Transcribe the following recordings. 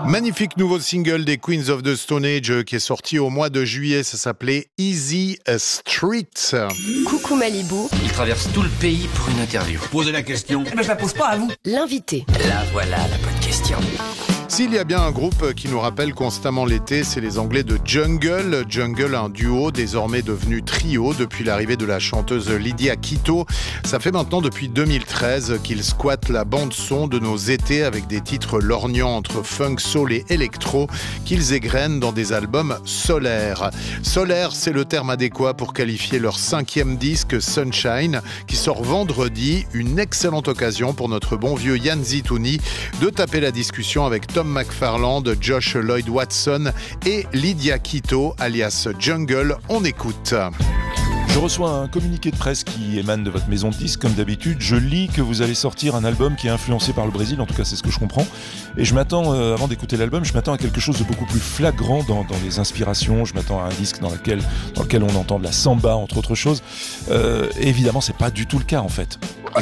Magnifique nouveau single des Queens of the Stone Age qui est sorti au mois de juillet, ça s'appelait Easy Street. Coucou Malibu. Il traverse tout le pays pour une interview. Posez la question. Je la pose pas à vous. L'invité. Là voilà la bonne question. S'il y a bien un groupe qui nous rappelle constamment l'été, c'est les Anglais de Jungle. Jungle, un duo désormais devenu trio depuis l'arrivée de la chanteuse Lydia Quito. Ça fait maintenant depuis 2013 qu'ils squattent la bande-son de nos étés avec des titres lorgnants entre funk, soul et électro qu'ils égrènent dans des albums solaires. Solaire, c'est le terme adéquat pour qualifier leur 5e disque Sunshine qui sort vendredi. Une excellente occasion pour notre bon vieux Yann Zitouni de taper la discussion avec Tom McFarland, Josh Lloyd Watson et Lydia Quito, alias Jungle. On écoute. Je reçois un communiqué de presse qui émane de votre maison de disques, comme d'habitude. Je lis que vous allez sortir un album qui est influencé par le Brésil, en tout cas c'est ce que je comprends. Et je m'attends, avant d'écouter l'album, je m'attends à quelque chose de beaucoup plus flagrant dans les inspirations. Je m'attends à un disque dans lequel on entend de la samba, entre autres choses. Et évidemment, c'est pas du tout le cas en fait.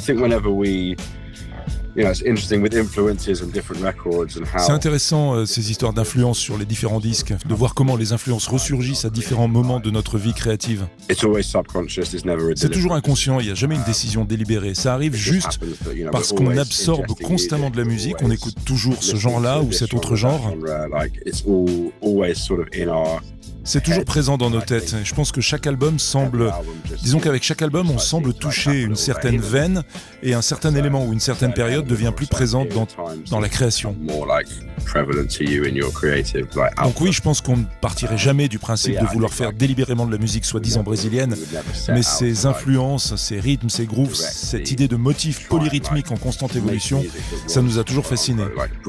C'est intéressant ces histoires d'influence sur les différents disques, de voir comment les influences ressurgissent à différents moments de notre vie créative. C'est toujours inconscient, il n'y a jamais une décision délibérée. Ça arrive juste parce qu'on absorbe constamment de la musique, on écoute toujours ce genre-là ou cet autre genre. C'est toujours présent dans nos têtes. Je pense que chaque album disons qu'avec chaque album, on semble toucher une certaine veine et un certain élément ou une certaine période devient plus présente dans la création. Donc oui, je pense qu'on ne partirait jamais du principe de vouloir faire délibérément de la musique soi-disant brésilienne, mais ces influences, ces rythmes, ces grooves, cette idée de motif polyrythmique en constante évolution, ça nous a toujours fascinés.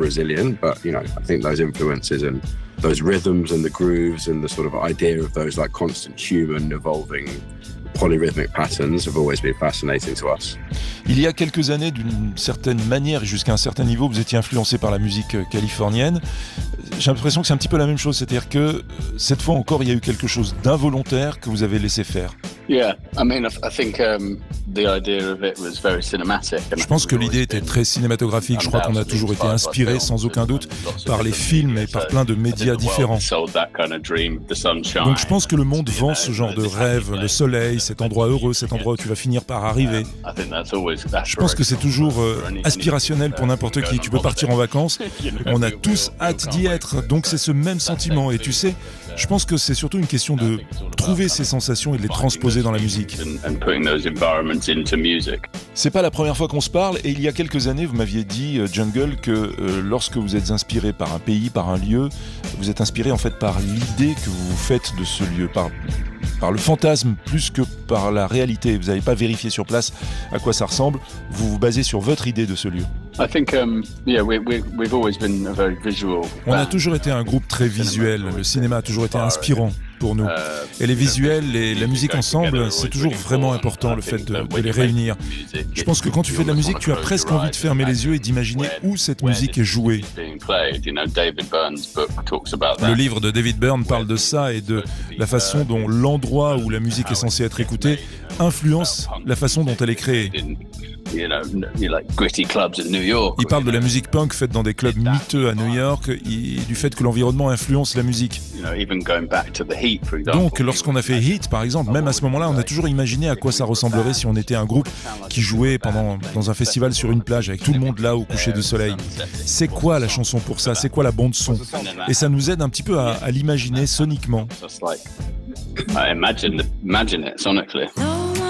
Those rhythms and the grooves and the sort of idea of those like constant human evolving polyrhythmic patterns have always been fascinating to us. Il y a quelques années, d'une certaine manière et jusqu'à un certain niveau, vous étiez influencé par la musique californienne. J'ai l'impression que c'est un petit peu la même chose, c'est-à-dire que cette fois encore, il y a eu quelque chose d'involontaire que vous avez laissé faire. Yeah, I mean, I think the idea of it was very cinematic. Je pense que l'idée était très cinématographique. Je crois qu'on a toujours été inspiré, sans aucun doute, par les films et par plein de médias différents. Donc je pense que le monde vend ce genre de rêve, le soleil, cet endroit heureux, cet endroit où tu vas finir par arriver. Je pense que c'est toujours aspirationnel pour n'importe qui. Tu peux partir en vacances, on a tous hâte d'y être, donc c'est ce même sentiment. Et tu sais, je pense que c'est surtout une question de trouver ces sensations et de les transposer dans la musique. C'est pas la première fois qu'on se parle, et il y a quelques années, vous m'aviez dit, Jungle, que lorsque vous êtes inspiré par un pays, par un lieu, vous êtes inspiré en fait par l'idée que vous vous faites de ce lieu, par le fantasme plus que par la réalité. Vous n'avez pas vérifié sur place à quoi ça ressemble, vous vous basez sur votre idée de ce lieu. On a toujours été un groupe très visuel, le cinéma a toujours été inspirant pour nous. Et les visuels et la musique ensemble, c'est toujours vraiment important, le fait de les réunir. Je pense que quand tu fais de la musique, tu as presque envie de fermer les yeux et d'imaginer où cette musique est jouée. Le livre de David Byrne parle de ça et de la façon dont l'endroit où la musique est censée être écoutée influence la façon dont elle est créée. Il parle de la musique punk faite dans des clubs miteux à New York et du fait que l'environnement influence la musique. Donc, lorsqu'on a fait Heat, par exemple, même à ce moment-là, on a toujours imaginé à quoi ça ressemblerait si on était un groupe qui jouait dans un festival sur une plage avec tout le monde là au coucher du soleil. C'est quoi la chanson pour ça? C'est quoi la bande son? Et ça nous aide un petit peu à l'imaginer soniquement. Imagine it sonically.